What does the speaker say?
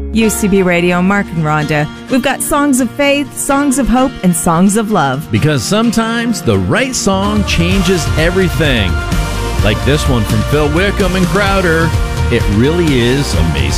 UCB Radio, Mark and Rhonda. We've got songs of faith, songs of hope, and songs of love. Because sometimes the right song changes everything. Like this one from Phil Wickham and Crowder. It really is amazing.